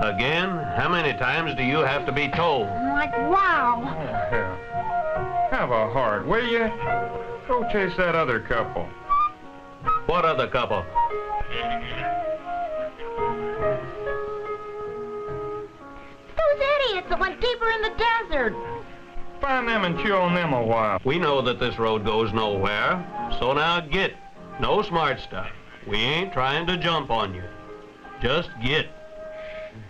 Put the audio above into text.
Again? How many times do you have to be told? Like, wow. Oh, hell. Have a heart, will you? Go chase that other couple. What other couple? Those idiots that went deeper in the desert. Find them and chew on them a while. We know that this road goes nowhere, so now get. No smart stuff. We ain't trying to jump on you. Just get.